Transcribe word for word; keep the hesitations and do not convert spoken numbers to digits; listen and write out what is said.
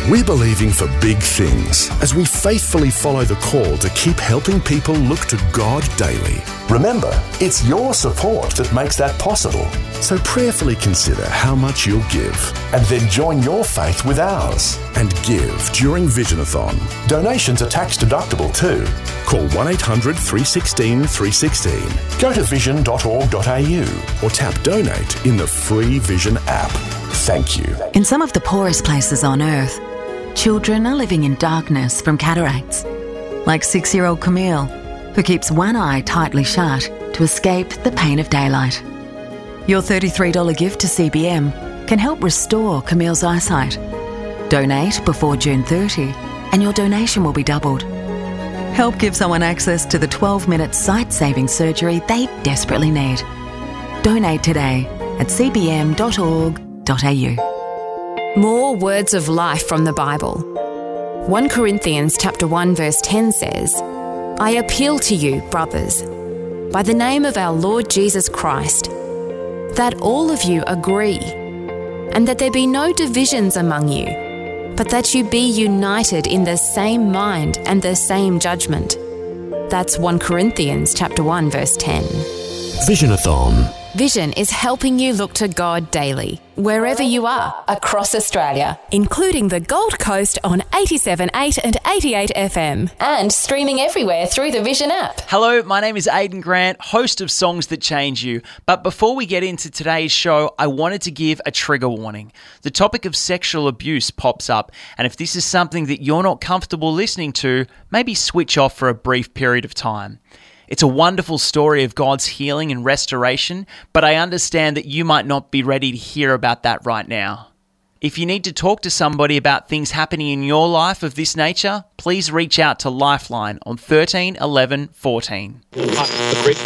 We're believing for big things as we faithfully follow the call to keep helping people look to God daily. Remember, it's your support that makes that possible. So prayerfully consider how much you'll give And then join your faith with ours. and give during Visionathon. Donations are tax deductible too. Call one eight hundred three one six three one six. Go to vision dot org dot a u. Or tap donate in the free Vision app. Thank you. In some of the poorest places on earth, children are living in darkness from cataracts. Like six-year-old Camille, who keeps one eye tightly shut to escape the pain of daylight. Your thirty-three dollars gift to C B M can help restore Camille's eyesight. Donate before June thirtieth and your donation will be doubled. Help give someone access to the twelve-minute sight-saving surgery they desperately need. Donate today at c b m dot org dot a u. More words of life from the Bible. First Corinthians chapter one verse ten says, I appeal to you, brothers, by the name of our Lord Jesus Christ, that all of you agree, and that there be no divisions among you, but that you be united in the same mind and the same judgment. That's First Corinthians chapter one verse ten. Visionathon. Vision is helping you look to God daily, wherever you are across Australia, including the Gold Coast on eighty-seven point eight and eighty-eight F M, and streaming everywhere through the Vision app. Hello, my name is Aidan Grant, host of Songs That Change You. But before we get into today's show, I wanted to give a trigger warning. The topic of sexual abuse pops up, and if this is something that you're not comfortable listening to, maybe switch off for a brief period of time. It's a wonderful story of God's healing and restoration, but I understand that you might not be ready to hear about that right now. If you need to talk to somebody about things happening in your life of this nature, please reach out to Lifeline on thirteen eleven fourteen.